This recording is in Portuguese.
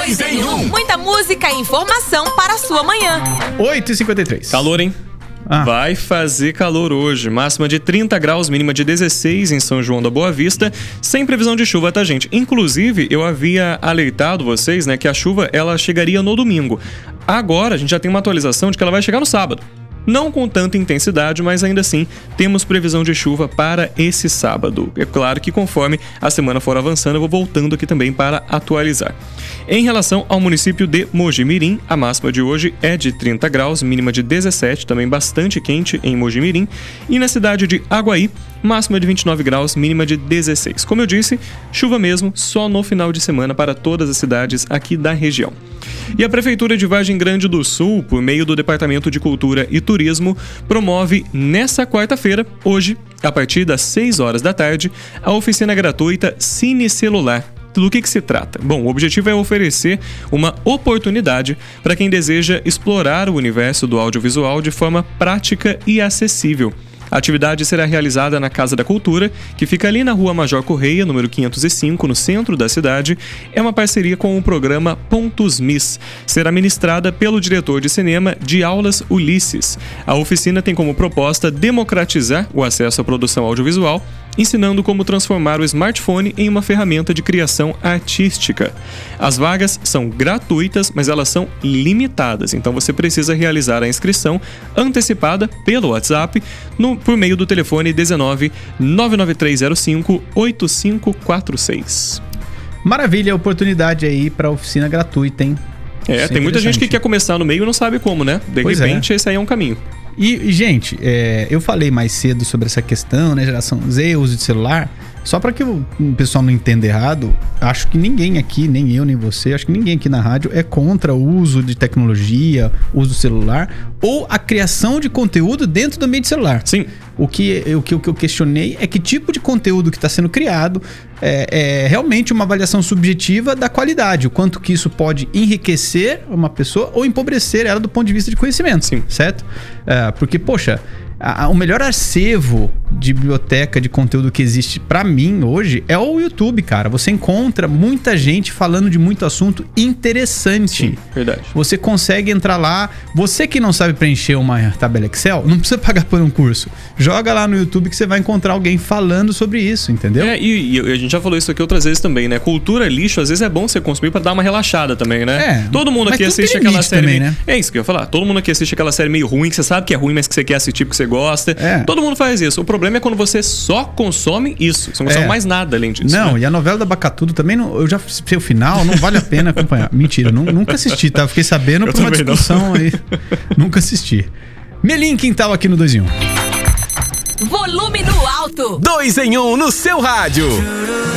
2 em 1. Muita música e informação para a sua manhã. 8h53. Calor, hein? Vai fazer calor hoje. Máxima de 30 graus, mínima de 16 em São João da Boa Vista, sem previsão de chuva, tá, gente? Inclusive, eu havia alertado vocês, né, que a chuva ela chegaria no domingo. Agora, a gente já tem uma atualização de que ela vai chegar no sábado. Não com tanta intensidade, mas ainda assim temos previsão de chuva para esse sábado. É claro que conforme a semana for avançando, eu vou voltando aqui também para atualizar. Em relação ao município de Mojimirim, a máxima de hoje é de 30 graus, mínima de 17, também bastante quente em Mojimirim. E na cidade de Aguaí, máxima de 29 graus, mínima de 16. Como eu disse, chuva mesmo só no final de semana para todas as cidades aqui da região. E a Prefeitura de Vargem Grande do Sul, por meio do Departamento de Cultura e Turismo, promove nesta quarta-feira, hoje, a partir das 6 horas da tarde, a oficina gratuita Cine Celular. Do que se trata? Bom, o objetivo é oferecer uma oportunidade para quem deseja explorar o universo do audiovisual de forma prática e acessível. A atividade será realizada na Casa da Cultura, que fica ali na Rua Major Correia, número 505, no centro da cidade. É uma parceria com o programa Pontos Miss. Será ministrada pelo diretor de cinema de Aulas Ulisses. A oficina tem como proposta democratizar o acesso à produção audiovisual, ensinando como transformar o smartphone em uma ferramenta de criação artística. As vagas são gratuitas, mas elas são limitadas, então você precisa realizar a inscrição antecipada pelo WhatsApp por meio do telefone 19 99305 8546. Maravilha, oportunidade aí para oficina gratuita, hein? Tem muita gente que quer começar no meio e não sabe como, né? De repente, esse aí é um caminho. E, gente, eu falei mais cedo sobre essa questão, né, geração Z, uso de celular. Só para que o pessoal não entenda errado, acho que ninguém aqui, nem eu, nem você, acho que ninguém aqui na rádio é contra o uso de tecnologia, uso do celular ou a criação de conteúdo dentro do ambiente celular. Sim. O que eu questionei é que tipo de conteúdo que está sendo criado é realmente uma avaliação subjetiva da qualidade, o quanto que isso pode enriquecer uma pessoa ou empobrecer ela do ponto de vista de conhecimento. Sim. Certo? Porque, poxa, o melhor acervo de biblioteca de conteúdo que existe pra mim hoje é o YouTube, cara. Você encontra muita gente falando de muito assunto interessante. Sim, verdade. Você consegue entrar lá. Você que não sabe preencher uma tabela Excel, não precisa pagar por um curso. Joga lá no YouTube que você vai encontrar alguém falando sobre isso, entendeu? E a gente já falou isso aqui outras vezes também, né? Cultura lixo, às vezes é bom você consumir pra dar uma relaxada também, né? Todo mundo aqui assiste aquela série também, né? É isso que eu ia falar. Todo mundo aqui assiste aquela série meio ruim, que você sabe que é ruim, mas que você quer assistir porque você gosta. Todo mundo faz isso. O problema é quando você só consome isso. Você não consome mais nada além disso. Não, né? E a novela da Bacatudo também, eu já sei o final, não vale a pena acompanhar. Mentira, nunca assisti, tá? Fiquei sabendo por uma discussão aí. Nunca assisti. Melim Quintal aqui no 2 em 1. Volume no alto. 2 em 1 no seu rádio.